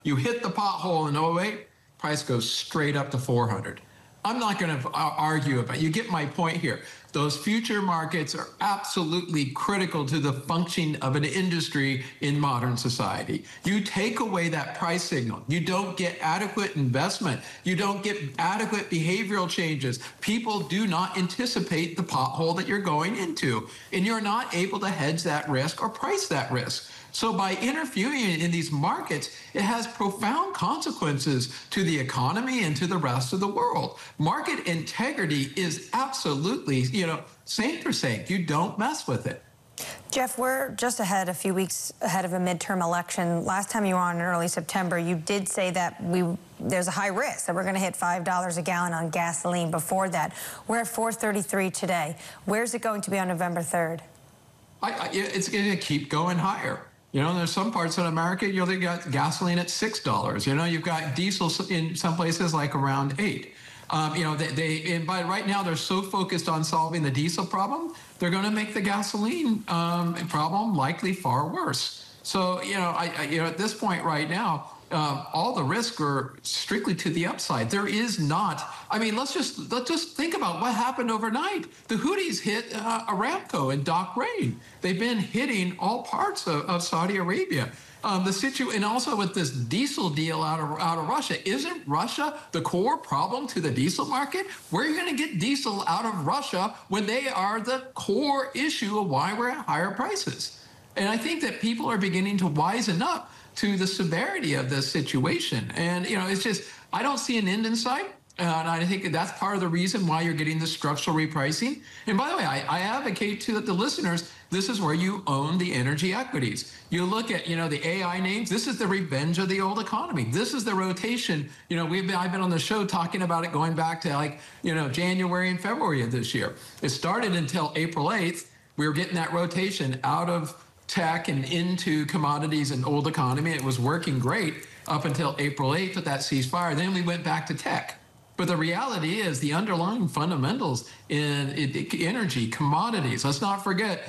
You hit the pothole in '08, price goes straight up to 400. I'm not going to argue about it. You get my point here. Those future markets are absolutely critical to the functioning of an industry in modern society. You take away that price signal. You don't get adequate investment. You don't get adequate behavioral changes. People do not anticipate the pothole that you're going into, and you're not able to hedge that risk or price that risk. So by interfering in these markets, it has profound consequences to the economy and to the rest of the world. Market integrity is absolutely, sacrosanct. You don't mess with it. Jeff, we're just a few weeks ahead of a midterm election. Last time you were on in early September, you did say that there's a high risk that we're going to hit $5 a gallon on gasoline before that. We're at $4.33 today. Where's it going to be on November 3rd? It's going to keep going higher. There's some parts of America, you've got gasoline at $6. You've got diesel in some places like around $8. But right now they're so focused on solving the diesel problem, they're going to make the gasoline problem likely far worse. So, at this point right now, all the risks are strictly to the upside. There is not. Let's just think about what happened overnight. The Houthis hit Aramco and Bahrain. They've been hitting all parts of Saudi Arabia. And also with this diesel deal out of Russia, isn't Russia the core problem to the diesel market? Where are you going to get diesel out of Russia when they are the core issue of why we're at higher prices? And I think that people are beginning to wisen up to the severity of this situation. And, it's just, I don't see an end in sight. And I think that's part of the reason why you're getting the structural repricing. And by the way, I advocate to the listeners, this is where you own the energy equities. You look at, the AI names. This is the revenge of the old economy. This is the rotation. I've been on the show talking about it going back to January and February of this year. It started until April 8th. We were getting that rotation out of tech and into commodities and old economy. It was working great up until April 8th with that ceasefire. Then we went back to tech. But the reality is the underlying fundamentals in energy, commodities. Let's not forget,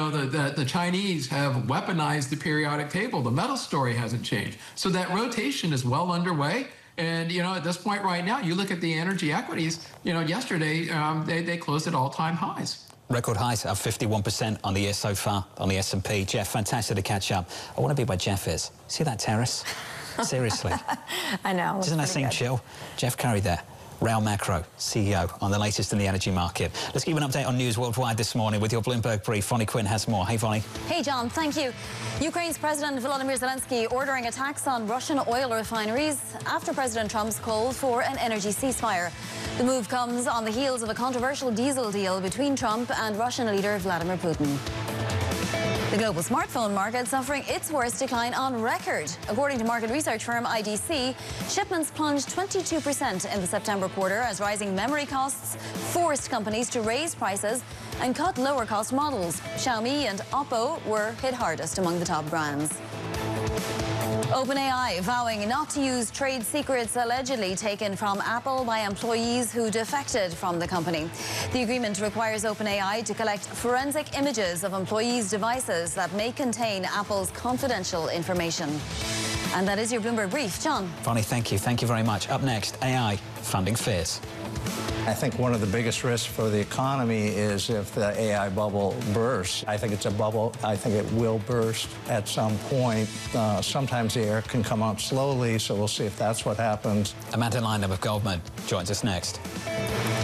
the Chinese have weaponized the periodic table. The metal story hasn't changed. So that rotation is well underway. And, at this point right now, you look at the energy equities, yesterday they closed at all-time highs. Record highs of 51% on the year so far on the S&P. Jeff, fantastic to catch up. I want to be where Jeff is. See that terrace? Seriously. I know. Doesn't that seem chill? Jeff Currie there. Rail Macro, CEO, on the latest in the energy market. Let's give an update on news worldwide this morning with your Bloomberg brief. Vonnie Quinn has more. Hey, Vonnie. Hey, John. Thank you. Ukraine's President Volodymyr Zelensky ordering attacks on Russian oil refineries after President Trump's call for an energy ceasefire. The move comes on the heels of a controversial diesel deal between Trump and Russian leader Vladimir Putin. The global smartphone market suffering its worst decline on record. According to market research firm IDC, shipments plunged 22% in the September quarter as rising memory costs forced companies to raise prices and cut lower-cost models. Xiaomi and Oppo were hit hardest among the top brands. OpenAI vowing not to use trade secrets allegedly taken from Apple by employees who defected from the company. The agreement requires OpenAI to collect forensic images of employees' devices that may contain Apple's confidential information. And that is your Bloomberg Brief. John. Vonnie, thank you. Thank you very much. Up next, AI funding fears. I think one of the biggest risks for the economy is if the AI bubble bursts. I think it's a bubble. I think it will burst at some point. Sometimes the air can come out slowly, so we'll see if that's what happens. Amanda Lynham of Goldman joins us next.